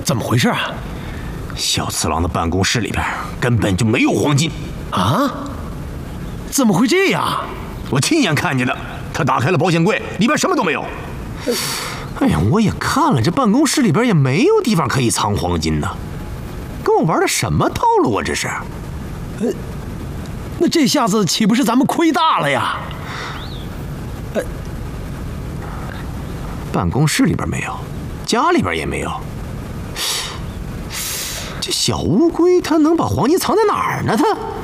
怎么回事啊？ 小次郎的办公室里边根本就没有黄金啊！怎么会这样？ 我亲眼看见的，他打开了保险柜，里边什么都没有。哎呀，我也看了，这办公室里边也没有地方可以藏黄金呢。跟我玩的什么套路啊？这是？ 那这下子岂不是咱们亏大了呀？ 办公室里边没有，家里边也没有。这小乌龟它能把黄金藏在哪儿呢？它。